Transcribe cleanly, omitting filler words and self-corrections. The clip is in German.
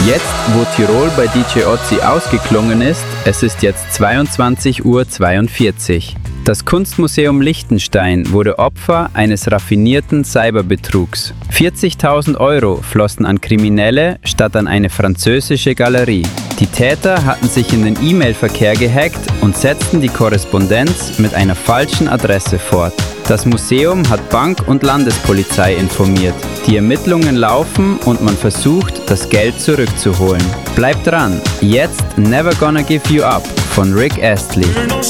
Jetzt, wo Tirol bei DJ Ötzi ausgeklungen ist, es ist jetzt 22:42 Uhr. Das Kunstmuseum Liechtenstein wurde Opfer eines raffinierten Cyberbetrugs. 40.000 € flossen an Kriminelle statt an eine französische Galerie. Die Täter hatten sich in den E-Mail-Verkehr gehackt und setzten die Korrespondenz mit einer falschen Adresse fort. Das Museum hat Bank und Landespolizei informiert. Die Ermittlungen laufen und man versucht, das Geld zurückzuholen. Bleibt dran, jetzt Never Gonna Give You Up von Rick Astley.